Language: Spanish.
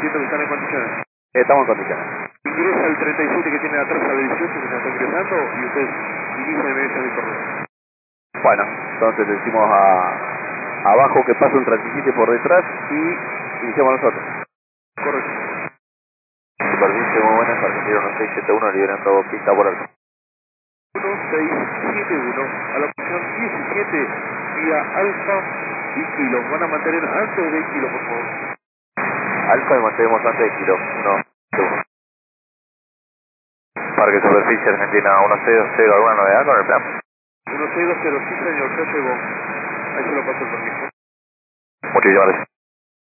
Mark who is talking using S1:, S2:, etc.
S1: entiendo que están en condiciones.
S2: Estamos en condiciones.
S1: Ingresa el 37 que tiene atrás al 18 que se está ingresando y ustedes inician ese recorrido.
S2: Bueno, entonces decimos abajo que pasa un 37 por detrás y iniciamos nosotros.
S1: Correcto.
S2: Supervicio, muy buenas, Argentino 1671, liberando pista por alto.
S1: 1671 a la posición 17 vía Alfa y Kilo. Van a mantener antes de Kilo, por favor.
S2: Alfa y mantenemos antes de Kilo. 1, 2. Parque Superficie Argentina 160, ¿alguna novedad con el plan?
S1: 1620, sí señor, ya llegó. Ahí se lo paso el permiso.
S2: Muchísimas gracias.